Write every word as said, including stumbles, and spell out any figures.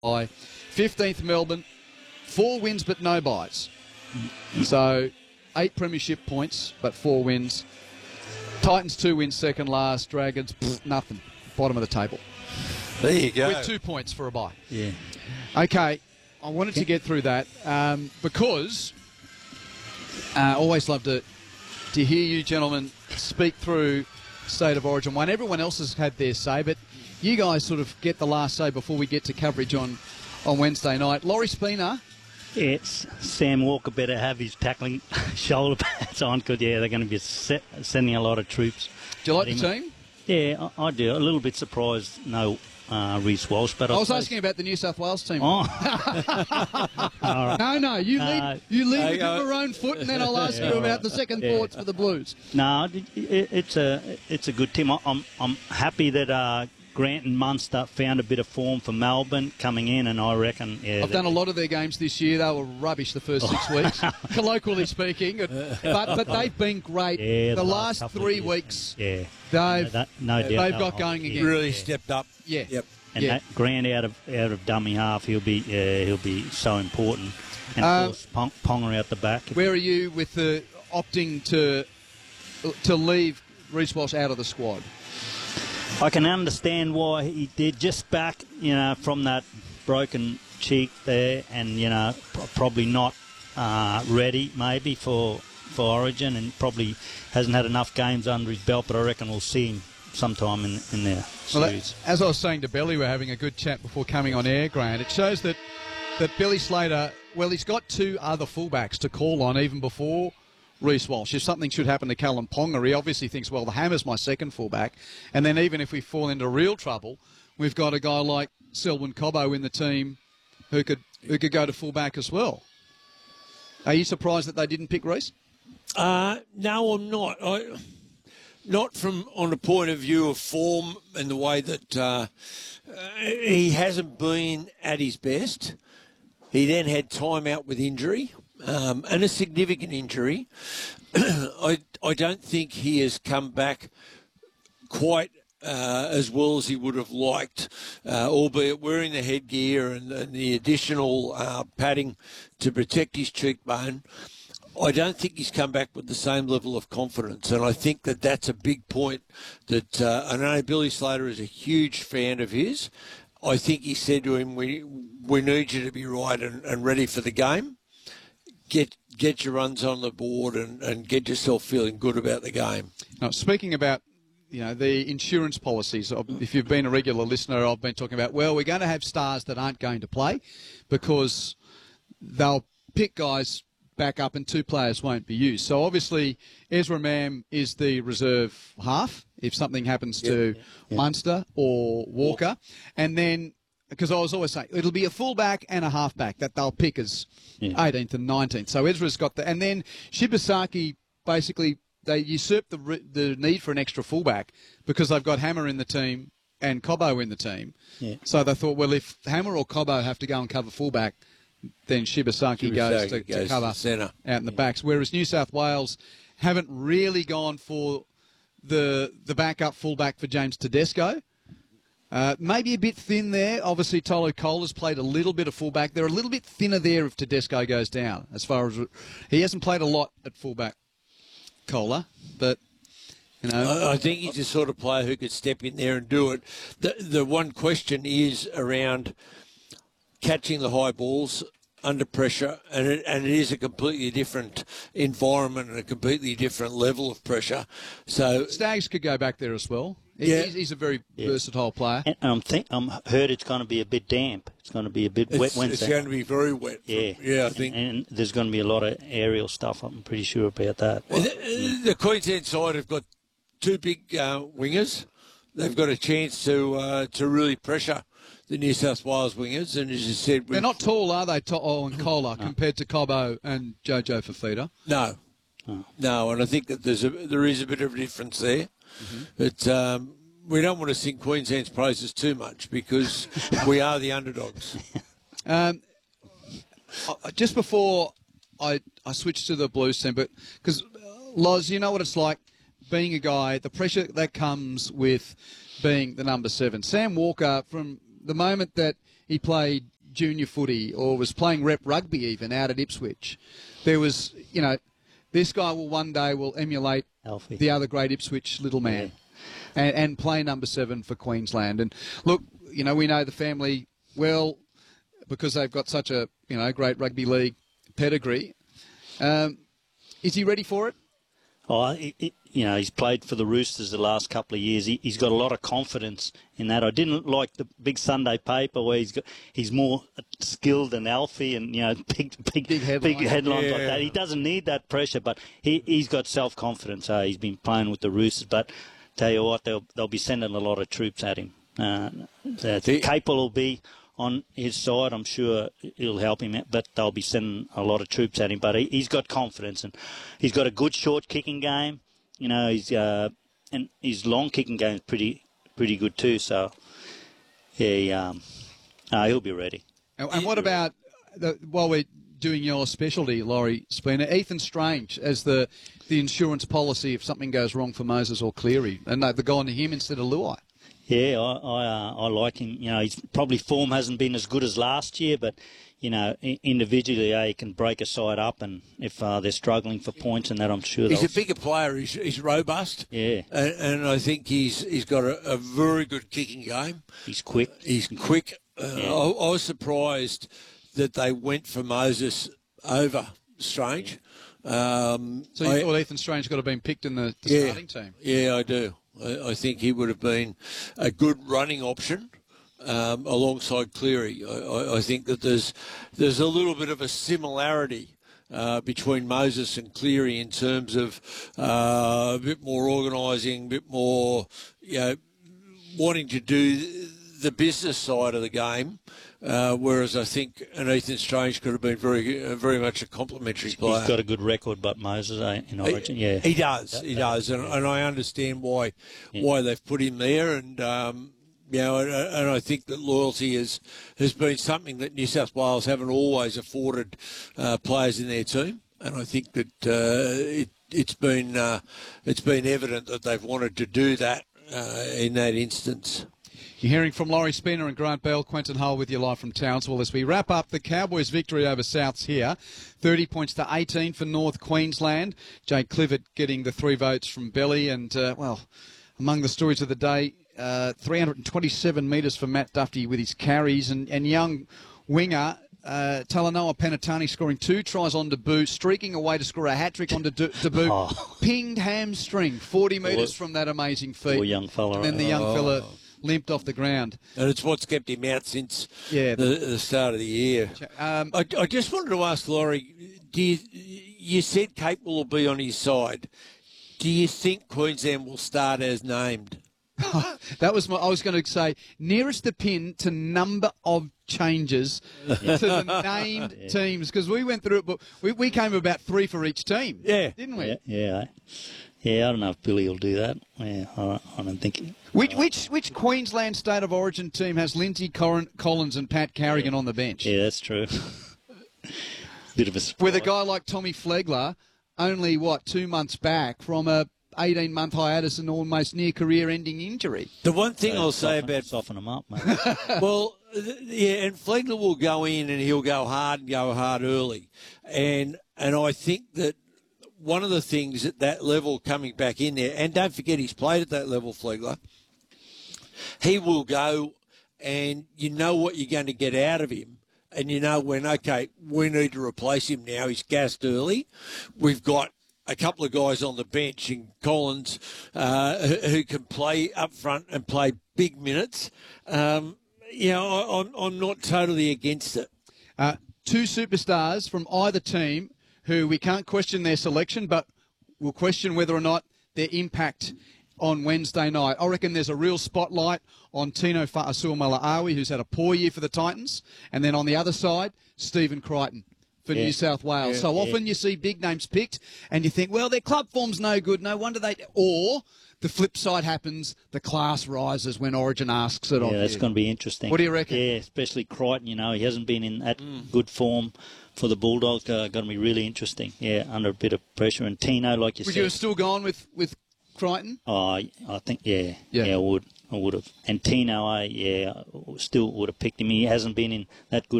by. fifteenth Melbourne, four wins but no buys. So eight premiership points but four wins. Titans two wins second last. Dragons pff, nothing. Bottom of the table. There you go. With two points for a bye. Yeah. Okay, I wanted to get through that um, because I uh, always love to to hear you gentlemen speak through State of Origin one. Everyone else has had their say, but you guys sort of get the last say before we get to coverage on, on Wednesday night. Laurie Spina. It's Sam Walker better have his tackling shoulder pads on because, yeah, they're going to be set, sending a lot of troops. Do you like the team? Yeah, I, I do. A little bit surprised no uh, Reece Walsh. But I, I was suppose... asking about the New South Wales team. Oh. All right. No, no, you lead, uh, you lead with uh, your own foot and then I'll ask yeah, you about right. the second yeah. thoughts for the Blues. No, it, it's a it's a good team. I'm, I'm happy that... Uh, Grant and Munster found a bit of form for Melbourne coming in, and I reckon... Yeah, I've done a lot of their games this year. They were rubbish the first six weeks, colloquially speaking. But but they've been great. Yeah, the, the last, last three years, weeks, yeah. they've, no, that, no doubt they've got going yeah, again. Really yeah. stepped up. Yeah. Yep. And yeah. that Grant out of out of dummy half, he'll be uh, he'll be so important. And of Um, course, Pong, Ponga out the back. Where are you with the opting to to leave Reece Walsh out of the squad? I can understand why he did. Just back, you know, from that broken cheek there, and you know, pr- probably not uh, ready maybe for for Origin, and probably hasn't had enough games under his belt. But I reckon we'll see him sometime in in the Well, series. that, as I was saying to Billy, we're having a good chat before coming on air, Grant. It shows that that Billy Slater, well, he's got two other fullbacks to call on even before Reece Walsh. If something should happen to Callum Ponga, he obviously thinks, well, the Hammer's my second fullback. And then even if we fall into real trouble, we've got a guy like Selwyn Cobbo in the team who could who could go to fullback as well. Are you surprised that they didn't pick Reece? Uh, no, I'm not. I, not from on the point of view of form and the way that uh, he hasn't been at his best. He then had time out with injury. Um, and a significant injury. I I don't think he has come back quite uh, as well as he would have liked, uh, albeit wearing the headgear and, and the additional uh, padding to protect his cheekbone. I don't think he's come back with the same level of confidence, and I think that that's a big point. That uh, I know Billy Slater is a huge fan of his. I think he said to him, "We we need you to be right and, and ready for the game. Get get your runs on the board and, and get yourself feeling good about the game." Now, speaking about, you know, the insurance policies, if you've been a regular listener, I've been talking about, well, we're going to have stars that aren't going to play because they'll pick guys back up and two players won't be used. So obviously Ezra Mam is the reserve half if something happens to yeah, yeah. Munster or Walker. And then, because I was always saying, it'll be a fullback and a halfback that they'll pick as yeah. eighteenth and nineteenth. So Ezra's got the... And then Shibasaki, basically, they usurped the the need for an extra fullback because they've got Hammer in the team and Cobbo in the team. Yeah. So they thought, well, if Hammer or Cobbo have to go and cover fullback, then Shibasaki, Shibasaki goes to, goes to cover to centre. out in the backs. Whereas New South Wales haven't really gone for the the backup fullback for James Tedesco. Uh, maybe a bit thin there. Obviously, Tolo Cola's played a little bit of fullback. They're a little bit thinner there if Tedesco goes down. As far as he hasn't played a lot at fullback, Cola, but you know, I, I think he's the sort of player who could step in there and do it. The the one question is around catching the high balls under pressure, and it, and it is a completely different environment and a completely different level of pressure. So Staggs could go back there as well. Yeah. He's, he's a very Yeah. versatile player. And I'm think I'm heard it's going to be a bit damp. It's going to be a bit wet it's, Wednesday. it's going to be very wet. Yeah, yeah, I think. And, and there's going to be a lot of aerial stuff. I'm pretty sure about that. The, the Queensland side have got two big uh, wingers. They've got a chance to uh, to really pressure the New South Wales wingers, and as you said, They're not tall, are they, To'o and Cola, compared to Cobbo and Jojo Fafita? No, Oh. no, and I think that there's a there is a bit of a difference there. Mm-hmm. But um, we don't want to sing Queensland's praises too much because we are the underdogs. Um, I- just before I I switch to the Blues team, but because Loz, you know what it's like being a guy, the pressure that comes with being the number seven. Sam Walker, from the moment that he played junior footy or was playing rep rugby even out at Ipswich, there was, you know, this guy will one day will emulate Alfie. the other great Ipswich little man yeah. and, and play number seven for Queensland. And look, you know, we know the family well because they've got such a, you know, great rugby league pedigree. Um, is he ready for it? Oh, it, it, you know, he's played for the Roosters the last couple of years. He, he's got a lot of confidence in that. I didn't like the big Sunday paper where he's got, he's more skilled than Alfie and, you know, big big, big headlines, big headlines yeah. like that. He doesn't need that pressure, but he, he's got self-confidence. Uh, he's been playing with the Roosters, but tell you what, they'll, they'll be sending a lot of troops at him. Uh, Capel will be on his side. I'm sure it'll help him, but they'll be sending a lot of troops at him. But he, he's got confidence, and he's got a good short kicking game. You know, he's uh, and his long kicking game is pretty pretty good too. So, yeah, he, um, uh, he'll be ready. And, and what about the, while we're doing your specialty, Laurie Spooner, Ethan Strange as the the insurance policy if something goes wrong for Moses or Cleary, and they've gone to him instead of Luai? Yeah, I I, uh, I like him. You know, his probably form hasn't been as good as last year, but you know, individually, uh, he can break a side up, and if uh, they're struggling for points, and that I'm sure he's they'll... a bigger player. He's, he's robust. Yeah, and, and I think he's he's got a, a very good kicking game. He's quick. He's quick. Uh, Yeah. I, I was surprised that they went for Moses over Strange. Um, So you I, thought Ethan Strange could have been picked in the, the yeah, starting team? Yeah, I do. I, I think he would have been a good running option. Um, alongside Cleary, I, I, I think that there's there's a little bit of a similarity uh, between Moses and Cleary in terms of uh, a bit more organising, a bit more, you know, wanting to do the business side of the game. Uh, whereas I think an Ethan Strange could have been very, uh, very much a complimentary player. He's got a good record, but Moses eh, in Origin, yeah, He does, he does, and, and I understand why Yeah. why they've put him there, and um, you know, and, and I think that loyalty has has been something that New South Wales haven't always afforded uh, players in their team, and I think that uh, it, it's been uh, it's been evident that they've wanted to do that uh, in that instance. You're hearing from Laurie Spooner and Grant Bell, Quentin Hull with you live from Townsville as we wrap up the Cowboys' victory over Souths here. thirty points to eighteen for North Queensland. Jake Clifford getting the three votes from Belly. And, uh, well, among the stories of the day, uh, three hundred twenty-seven metres for Matt Duffy with his carries. And, and young winger uh, Talanoa Penatani scoring two tries on debut, streaking away to score a hat-trick on de- debut. Oh. Pinged hamstring, forty metres from that amazing feat. Poor young fella. And then the young Oh. fella limped off the ground. And it's what's kept him out since Yeah. the, the start of the year. Um, I, I just wanted to ask Laurie, do you, you said Cape will be on his side. Do you think Queensland will start as named? that was my. I was going to say nearest the pin to number of changes to the named Yeah. teams because we went through it, but we, we came about three for each team. Yeah. didn't we? Yeah, yeah, eh? yeah. I don't know if Billy will do that. Yeah, I don't, I don't think. He, Which which which Queensland State of Origin team has Lindsay Cor- Collins and Pat Carrigan on the bench? yeah, that's true. Bit of a surprise. With a guy like Tommy Flegler, only what two months back from a eighteen-month hiatus and almost near career-ending injury. The one thing So I'll say soften, about soften them up, mate. well, th- yeah, and Flegler will go in and he'll go hard and go hard early, and and I think that one of the things at that level coming back in there, and don't forget he's played at that level, Flegler. He will go, and you know what you're going to get out of him. And you know when, okay, we need to replace him now. He's gassed early. We've got a couple of guys on the bench in Collins uh, who who can play up front and play big minutes. Um, you know, I, I'm, I'm not totally against it. Uh, two superstars from either team who we can't question their selection, but we'll question whether or not their impact on Wednesday night. I reckon there's a real spotlight on Tino Fa'asuamaleaui, who's had a poor year for the Titans, and then on the other side, Stephen Crichton for Yeah. New South Wales. Yeah, so yeah. often you see big names picked, and you think, well, their club form's no good, no wonder they... Or the flip side happens, the class rises when Origin asks it of Yeah, that's you. going to be interesting. What do you reckon? Yeah, especially Crichton. You know, he hasn't been in that good form for the Bulldogs. Uh, going to be really interesting. Yeah, under a bit of pressure. And Tino, like you Would said, you have still gone with, with Crichton? oh, I, I think yeah, Yeah. yeah, I would, I would have. And Tino, I yeah, still would have picked him. He hasn't been in that good